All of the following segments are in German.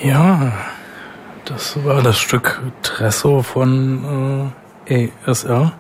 Ja, das war das Stück Tresso von ASR.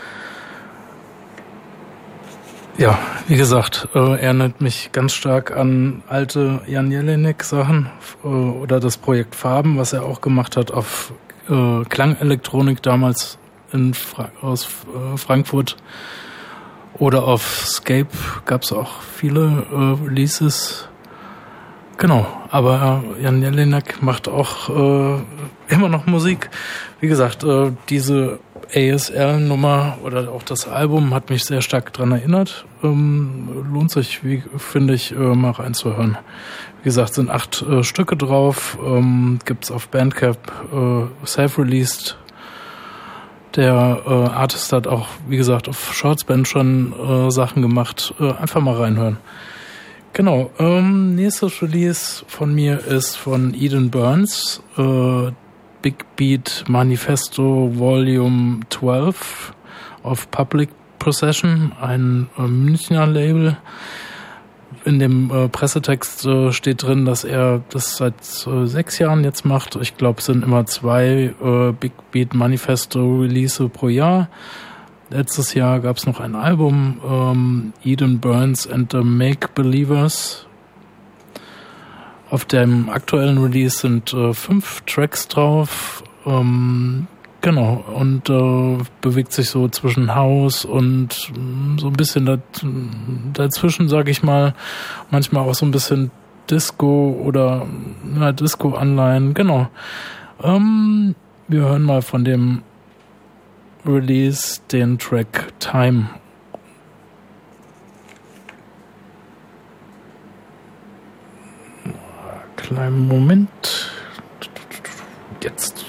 Ja, wie gesagt, erinnert mich ganz stark an alte Jan Jelinek-Sachen oder das Projekt Farben, was er auch gemacht hat auf Klangelektronik damals aus Frankfurt. Oder auf Scape gab es auch viele Releases. Genau, aber Jan Jelinek macht auch immer noch Musik. Wie gesagt, diese ASR-Nummer oder auch das Album hat mich sehr stark dran erinnert. Lohnt sich, finde ich, mal reinzuhören. Wie gesagt, sind 8 Stücke drauf. Gibt's auf Bandcamp self-released. Der Artist hat auch, wie gesagt, auf Shortsband schon Sachen gemacht. Einfach mal reinhören. Genau, nächstes Release von mir ist von Eden Burns, Big Beat Manifesto Volume 12 auf Public Procession, ein Münchner Label. In dem Pressetext steht drin, dass er das seit 6 Jahren jetzt macht. Ich glaube, es sind immer 2 Big Beat Manifesto Release pro Jahr. Letztes Jahr gab es noch ein Album, Eden Burns and the Make Believers. Auf dem aktuellen Release sind 5 Tracks drauf. Genau, und bewegt sich so zwischen House und so ein bisschen dazwischen, sag ich mal. Manchmal auch so ein bisschen Disco oder Disco-Anleihen. Genau. Wir hören mal von dem Release den Track Time. Kleinen Moment. Jetzt.